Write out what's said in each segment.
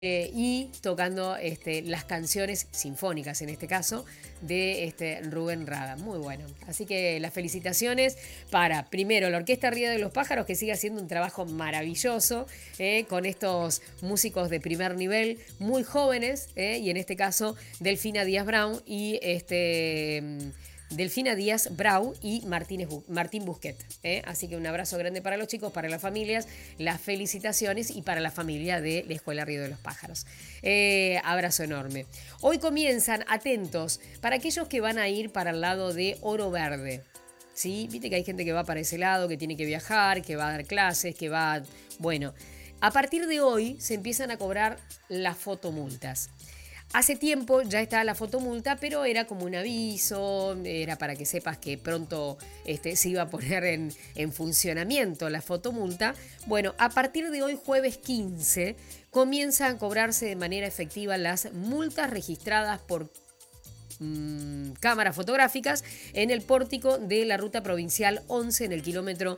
y tocando las canciones sinfónicas, en este caso, de Rubén Rada. Muy bueno. Así que las felicitaciones para, primero, la Orquesta Río de los Pájaros, que sigue haciendo un trabajo maravilloso con estos músicos de primer nivel, muy jóvenes, y en este caso, Delfina Díaz Brown y Delfina Díaz Brau y Martín Busquet. Así que un abrazo grande para los chicos, para las familias, las felicitaciones y para la familia de la Escuela Río de los Pájaros. Abrazo enorme. Hoy comienzan, atentos, para aquellos que van a ir para el lado de Oro Verde. ¿Sí? Viste que hay gente que va para ese lado, que tiene que viajar, que va a dar clases, que va... Bueno, a partir de hoy se empiezan a cobrar las fotomultas. Hace tiempo ya estaba la fotomulta, pero era como un aviso, era para que sepas que pronto se iba a poner en funcionamiento la fotomulta. Bueno, a partir de hoy, jueves 15, comienzan a cobrarse de manera efectiva las multas registradas por cámaras fotográficas en el pórtico de la ruta provincial 11 en el kilómetro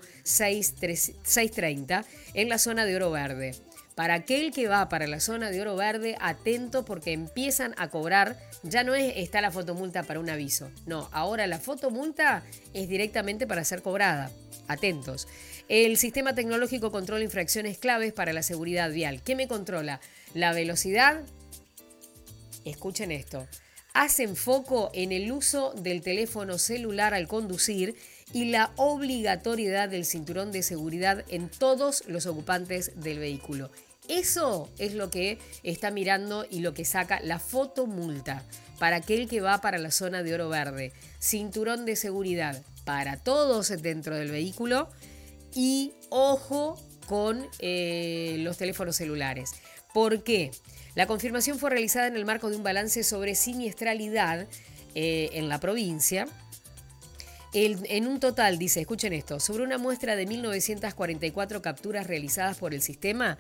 630 en la zona de Oro Verde. Para aquel que va para la zona de Oro Verde, atento porque empiezan a cobrar, ya no está la fotomulta para un aviso, no, ahora la fotomulta es directamente para ser cobrada. Atentos. El sistema tecnológico controla infracciones claves para la seguridad vial. ¿Qué me controla? La velocidad. Escuchen esto. Hacen foco en el uso del teléfono celular al conducir y la obligatoriedad del cinturón de seguridad en todos los ocupantes del vehículo. Eso es lo que está mirando y lo que saca la fotomulta para aquel que va para la zona de Oro Verde. Cinturón de seguridad para todos dentro del vehículo y ojo con los teléfonos celulares. ¿Por qué? La confirmación fue realizada en el marco de un balance sobre siniestralidad en la provincia. En un total, dice, escuchen esto, sobre una muestra de 1944 capturas realizadas por el sistema,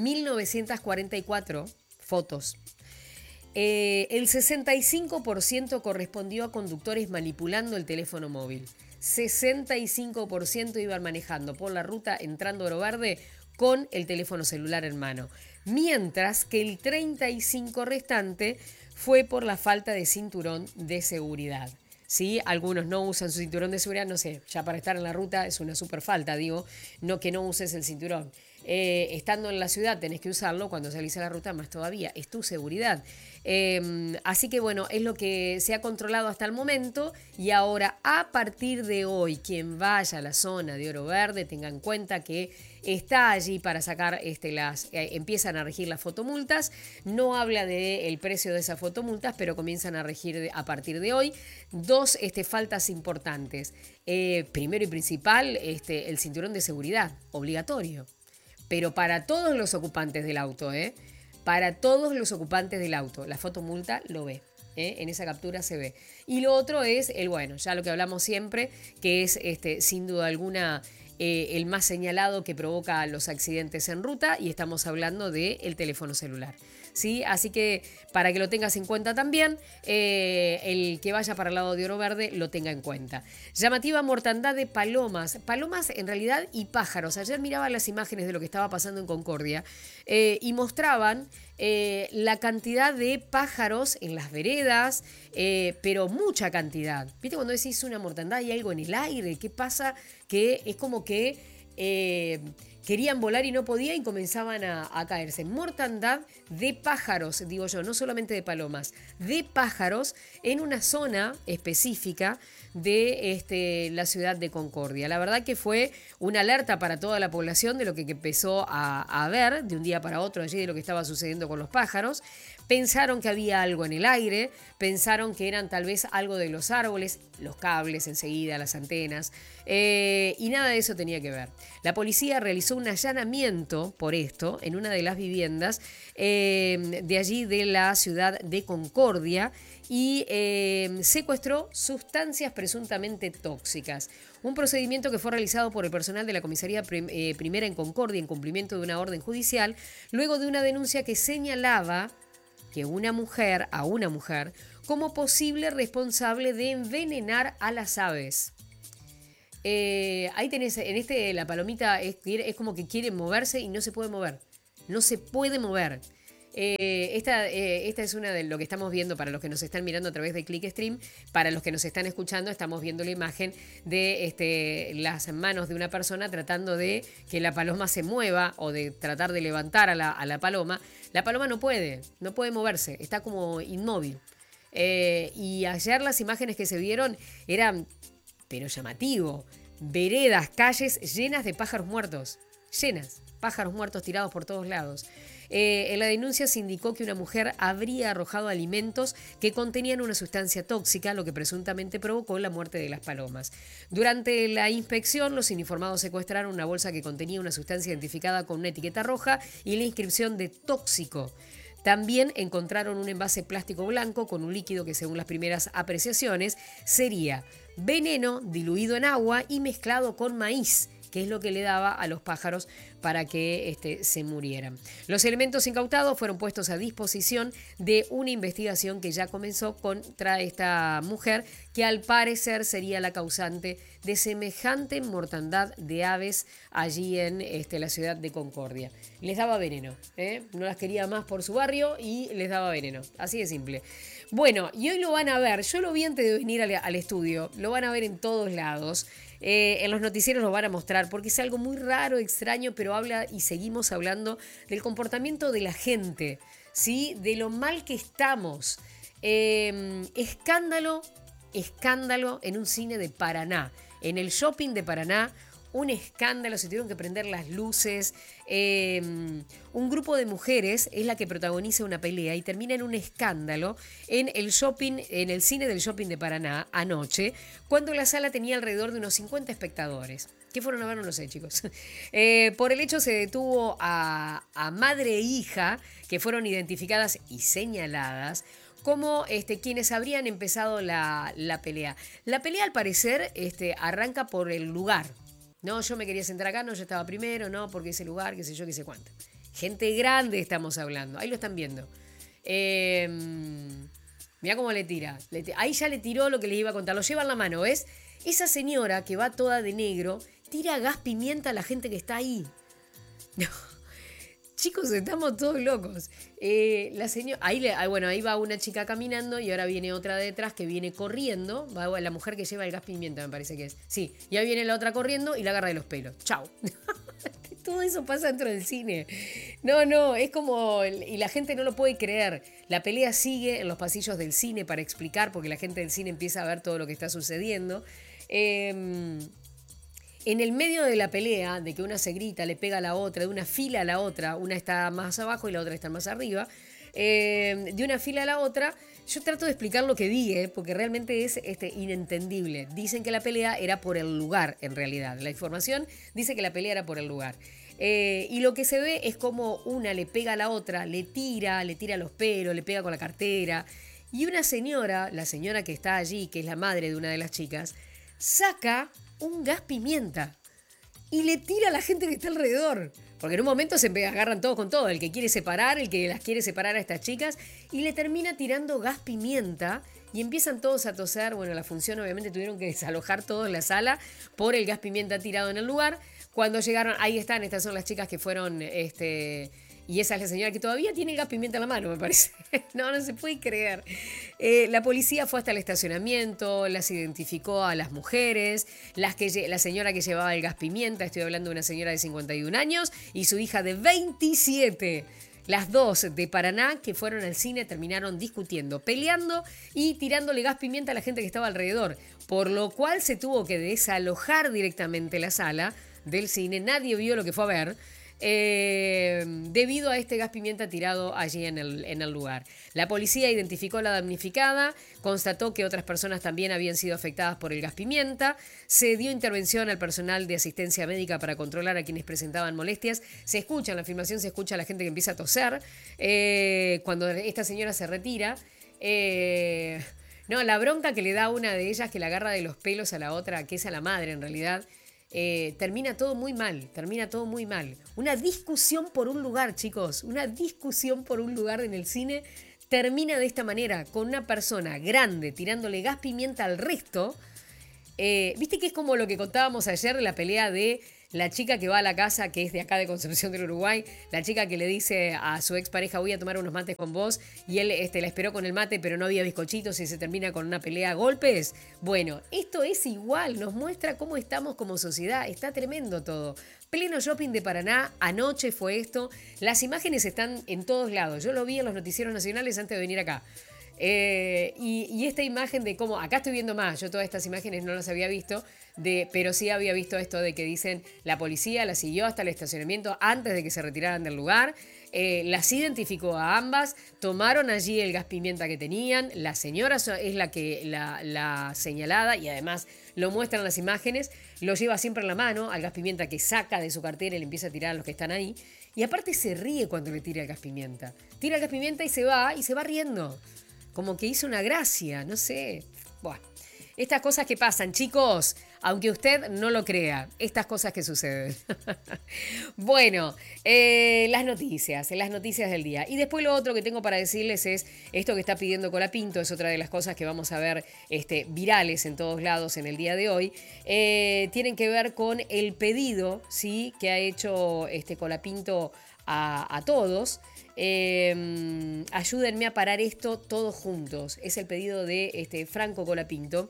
1944 fotos. El 65% correspondió a conductores manipulando el teléfono móvil. 65% iban manejando por la ruta entrando a Oro Verde con el teléfono celular en mano. Mientras que el 35% restante fue por la falta de cinturón de seguridad. ¿Sí? Algunos no usan su cinturón de seguridad, no sé, ya para estar en la ruta es una super falta, digo, no que no uses el cinturón. Estando en la ciudad tenés que usarlo, cuando salís a la ruta más todavía, es tu seguridad. Así que bueno, es lo que se ha controlado hasta el momento y ahora a partir de hoy, quien vaya a la zona de Oro Verde tenga en cuenta que está allí para sacar empiezan a regir las fotomultas. No habla del precio de esas fotomultas, pero comienzan a regir a partir de hoy. Dos faltas importantes. Primero y principal, el cinturón de seguridad, obligatorio. Pero para todos los ocupantes del auto, para todos los ocupantes del auto, la fotomulta lo ve. En esa captura se ve. Y lo otro es ya lo que hablamos siempre, que es sin duda alguna el más señalado que provoca los accidentes en ruta, y estamos hablando del teléfono celular. ¿Sí? Así que para que lo tengas en cuenta también, el que vaya para el lado de Oro Verde lo tenga en cuenta. Llamativa mortandad de palomas en realidad y pájaros. Ayer miraba las imágenes de lo que estaba pasando en Concordia y mostraban la cantidad de pájaros en las veredas, pero mucha cantidad. ¿Viste cuando decís una mortandad y algo en el aire? ¿Qué pasa? Que es como que querían volar y no podían y comenzaban a caerse. Mortandad de pájaros, digo yo, no solamente de palomas, de pájaros en una zona específica de la ciudad de Concordia. La verdad que fue una alerta para toda la población de lo que empezó a ver de un día para otro allí de lo que estaba sucediendo con los pájaros. Pensaron que había algo en el aire, pensaron que eran tal vez algo de los árboles, los cables enseguida, las antenas, y nada de eso tenía que ver. La policía realizó un allanamiento por esto en una de las viviendas de allí de la ciudad de Concordia y secuestró sustancias presuntamente tóxicas. Un procedimiento que fue realizado por el personal de la comisaría primera en Concordia en cumplimiento de una orden judicial, luego de una denuncia que señalaba que a una mujer como posible responsable de envenenar a las aves. Ahí tenés, la palomita es como que quiere moverse y no se puede mover. No se puede mover. Esta es una de lo que estamos viendo para los que nos están mirando a través de Clickstream. Para los que nos están escuchando, estamos viendo la imagen de las manos de una persona tratando de que la paloma se mueva o de tratar de levantar a la paloma. La paloma no puede moverse, está como inmóvil. Y ayer las imágenes que se vieron eran, pero llamativo, veredas, calles llenas de pájaros muertos, llenas, pájaros muertos tirados por todos lados. En la denuncia se indicó que una mujer habría arrojado alimentos que contenían una sustancia tóxica, lo que presuntamente provocó la muerte de las palomas. Durante la inspección, los uniformados secuestraron una bolsa que contenía una sustancia identificada con una etiqueta roja y la inscripción de tóxico. También encontraron un envase plástico blanco con un líquido que, según las primeras apreciaciones, sería veneno diluido en agua y mezclado con maíz, que es lo que le daba a los pájaros para que se murieran. Los elementos incautados fueron puestos a disposición de una investigación que ya comenzó contra esta mujer, que al parecer sería la causante de semejante mortandad de aves allí en la ciudad de Concordia. Les daba veneno, no las quería más por su barrio y les daba veneno, así de simple. Bueno, y hoy lo van a ver, yo lo vi antes de venir al estudio, lo van a ver en todos lados. En los noticieros lo van a mostrar porque es algo muy raro, extraño, pero habla y seguimos hablando del comportamiento de la gente, ¿sí? De lo mal que estamos. Escándalo en un cine de Paraná, en el shopping de Paraná. Un escándalo, se tuvieron que prender las luces. Un grupo de mujeres es la que protagoniza una pelea y termina en un escándalo en el shopping, en el cine del shopping de Paraná anoche, cuando la sala tenía alrededor de unos 50 espectadores. ¿Qué fueron a ver? No lo sé, chicos. Por el hecho se detuvo a madre e hija, que fueron identificadas y señaladas como quienes habrían empezado la pelea. La pelea, al parecer, arranca por el lugar. No, yo me quería sentar acá, no, yo estaba primero, no, porque ese lugar, qué sé yo, qué sé cuánto. Gente grande estamos hablando, ahí lo están viendo. Mirá cómo le tira. Ahí ya le tiró lo que les iba a contar, lo lleva en la mano, ¿ves? Esa señora que va toda de negro, tira gas pimienta a la gente que está ahí. No. Chicos, estamos todos locos. La señora, ahí va una chica caminando y ahora viene otra detrás que viene corriendo. Va la mujer que lleva el gas pimienta, me parece que es. Sí, y ahí viene la otra corriendo y la agarra de los pelos. Chau. Todo eso pasa dentro del cine. No, es como... Y la gente no lo puede creer. La pelea sigue en los pasillos del cine para explicar, porque la gente del cine empieza a ver todo lo que está sucediendo. En el medio de la pelea, de que una se grita, le pega a la otra, de una fila a la otra, una está más abajo y la otra está más arriba, de una fila a la otra, yo trato de explicar lo que vi, porque realmente es inentendible. Dicen que la pelea era por el lugar, en realidad. La información dice que la pelea era por el lugar. Y lo que se ve es como una le pega a la otra, le tira los pelos, le pega con la cartera. Y una señora, la señora que está allí, que es la madre de una de las chicas, saca un gas pimienta y le tira a la gente que está alrededor. Porque en un momento se agarran todos con todo. El que quiere separar, el que las quiere separar a estas chicas. Y le termina tirando gas pimienta. Y empiezan todos a toser. Bueno, la función obviamente tuvieron que desalojar todos la sala por el gas pimienta tirado en el lugar. Cuando llegaron, ahí están, estas son las chicas que fueron... Y esa es la señora que todavía tiene el gas pimienta en la mano, me parece. No se puede creer. La policía fue hasta el estacionamiento, las identificó a las mujeres, la señora que llevaba el gas pimienta, estoy hablando de una señora de 51 años, y su hija de 27. Las dos de Paraná que fueron al cine terminaron discutiendo, peleando y tirándole gas pimienta a la gente que estaba alrededor, por lo cual se tuvo que desalojar directamente la sala del cine. Nadie vio lo que fue a ver. Debido a este gas pimienta tirado allí en el lugar. La policía identificó a la damnificada, constató que otras personas también habían sido afectadas por el gas pimienta, se dio intervención al personal de asistencia médica para controlar a quienes presentaban molestias. Se escucha, en la filmación se escucha a la gente que empieza a toser cuando esta señora se retira. La bronca que le da a una de ellas, que la agarra de los pelos a la otra, que es a la madre en realidad. Termina todo muy mal. Una discusión por un lugar, chicos. Una discusión por un lugar en el cine termina de esta manera, con una persona grande tirándole gas pimienta al resto. Viste que es como lo que contábamos ayer, la pelea de la chica que va a la casa, que es de acá de Concepción del Uruguay, la chica que le dice a su expareja, voy a tomar unos mates con vos, y él la esperó con el mate, pero no había bizcochitos y se termina con una pelea a golpes. Bueno, esto es igual, nos muestra cómo estamos como sociedad, está tremendo todo. Pleno shopping de Paraná, anoche fue esto, las imágenes están en todos lados, yo lo vi en los noticieros nacionales antes de venir acá. Y esta imagen de cómo, acá estoy viendo más, yo todas estas imágenes no las había visto, pero sí había visto esto de que dicen la policía la siguió hasta el estacionamiento antes de que se retiraran del lugar, las identificó a ambas, tomaron allí el gas pimienta que tenían, la señora es la señalada y además lo muestran las imágenes, lo lleva siempre en la mano al gas pimienta que saca de su cartera y le empieza a tirar a los que están ahí. Y aparte se ríe cuando le tira el gas pimienta. Tira el gas pimienta y se va riendo. Como que hizo una gracia, no sé. Bueno, estas cosas que pasan, chicos, aunque usted no lo crea, estas cosas que suceden. Bueno, las noticias del día. Y después lo otro que tengo para decirles es esto que está pidiendo Colapinto, es otra de las cosas que vamos a ver virales en todos lados en el día de hoy. Tienen que ver con el pedido, ¿sí?, que ha hecho Colapinto a todos. Ayúdenme a parar esto todos juntos. Es el pedido de Franco Colapinto.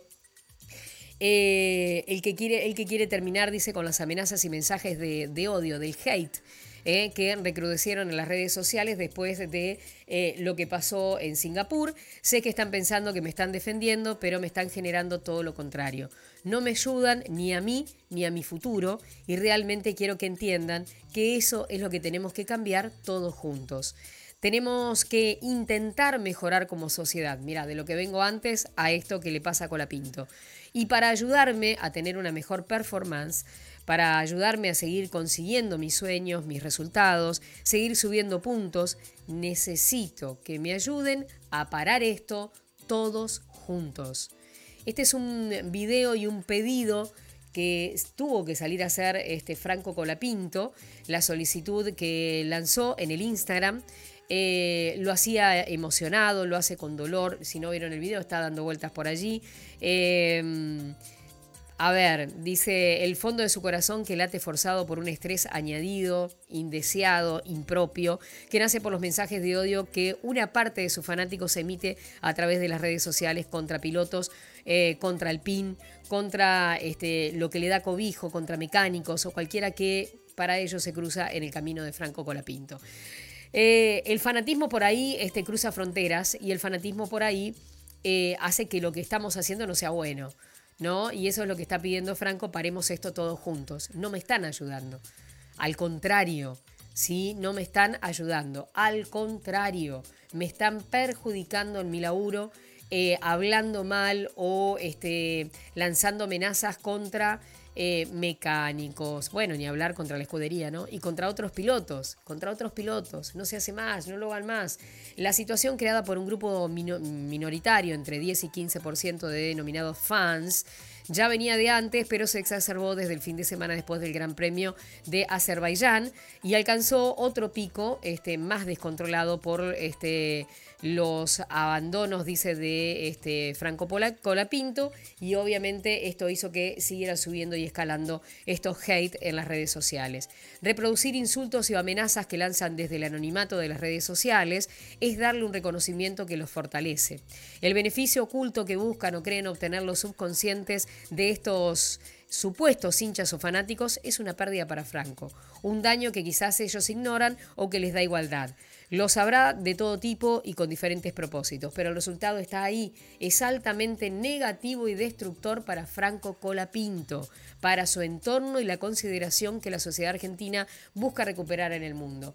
El que quiere terminar, dice, con las amenazas y mensajes de odio, del hate, que recrudecieron en las redes sociales después de lo que pasó en Singapur. Sé que están pensando que me están defendiendo, pero me están generando todo lo contrario. No me ayudan ni a mí ni a mi futuro y realmente quiero que entiendan que eso es lo que tenemos que cambiar todos juntos. Tenemos que intentar mejorar como sociedad. Mira, de lo que vengo antes a esto que le pasa a Colapinto. Y para ayudarme a tener una mejor performance, para ayudarme a seguir consiguiendo mis sueños, mis resultados, seguir subiendo puntos, necesito que me ayuden a parar esto todos juntos. Este es un video y un pedido que tuvo que salir a hacer Franco Colapinto, la solicitud que lanzó en el Instagram. Lo hacía emocionado, lo hace con dolor. Si no vieron el video, está dando vueltas por allí. A ver, dice, el fondo de su corazón que late forzado por un estrés añadido, indeseado, impropio, que nace por los mensajes de odio que una parte de sus fanáticos emite a través de las redes sociales contra pilotos, contra Alpine, contra lo que le da cobijo, contra mecánicos o cualquiera que para ellos se cruza en el camino de Franco Colapinto. El fanatismo por ahí cruza fronteras y el fanatismo por ahí hace que lo que estamos haciendo no sea bueno, ¿no? Y eso es lo que está pidiendo Franco, paremos esto todos juntos. No me están ayudando. Al contrario, ¿sí? No me están ayudando. Al contrario, me están perjudicando en mi laburo, hablando mal o lanzando amenazas contra mecánicos, bueno, ni hablar contra la escudería, ¿no? Y contra otros pilotos, no se hace más, no lo hagan más. La situación creada por un grupo minoritario, entre 10 y 15% de denominados fans, ya venía de antes, pero se exacerbó desde el fin de semana después del Gran Premio de Azerbaiyán y alcanzó otro pico más descontrolado por los abandonos, dice, de Franco Colapinto, y obviamente esto hizo que siguiera subiendo y escalando estos hate en las redes sociales. Reproducir insultos y amenazas que lanzan desde el anonimato de las redes sociales es darle un reconocimiento que los fortalece. El beneficio oculto que buscan o creen obtener los subconscientes de estos supuestos hinchas o fanáticos es una pérdida para Franco, un daño que quizás ellos ignoran o que les da igualdad. Lo sabrá de todo tipo y con diferentes propósitos, pero el resultado está ahí. Es altamente negativo y destructor para Franco Colapinto, para su entorno y la consideración que la sociedad argentina busca recuperar en el mundo.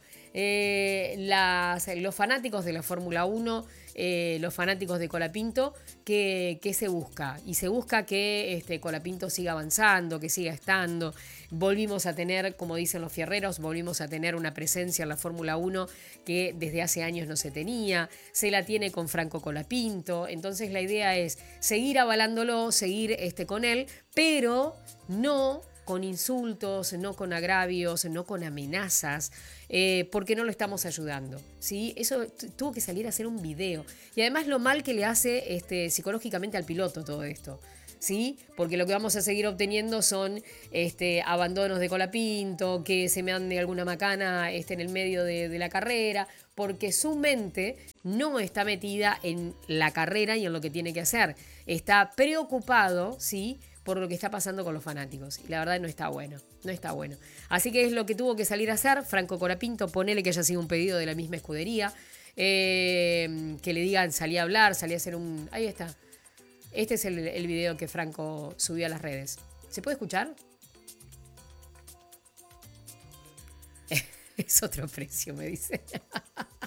Los fanáticos de la Fórmula 1, los fanáticos de Colapinto, ¿qué se busca? Y se busca que Colapinto siga avanzando, que siga estando. Volvimos a tener, como dicen los fierreros, volvimos a tener una presencia en la Fórmula 1 que desde hace años no se tenía. Se la tiene con Franco Colapinto. Entonces la idea es seguir avalándolo, seguir con él, pero no con insultos, no con agravios, no con amenazas, porque no lo estamos ayudando, ¿sí? Eso tuvo que salir a hacer un video. Y además lo mal que le hace psicológicamente al piloto todo esto, ¿sí? Porque lo que vamos a seguir obteniendo son abandonos de Colapinto, que se me ande alguna macana en el medio de la carrera, porque su mente no está metida en la carrera y en lo que tiene que hacer. Está preocupado, ¿sí? Por lo que está pasando con los fanáticos. Y la verdad no está bueno, no está bueno. Así que es lo que tuvo que salir a hacer Franco Colapinto, ponele que haya sido un pedido de la misma escudería, que le digan salí a hablar, salí a hacer un... Ahí está. Este es el video que Franco subió a las redes. ¿Se puede escuchar? Es otro precio, me dice.